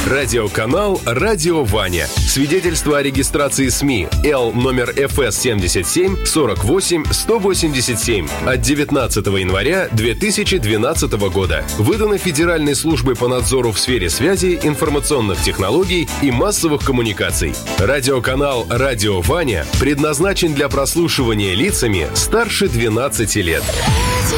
Радиоканал «Радио Ваня». Свидетельство о регистрации СМИ Л номер ФС 77 48 187 от 19 января 2012 года. Выдано Федеральной службой по надзору в сфере связи, информационных технологий и массовых коммуникаций. Радиоканал «Радио Ваня» предназначен для прослушивания лицами старше 12 лет.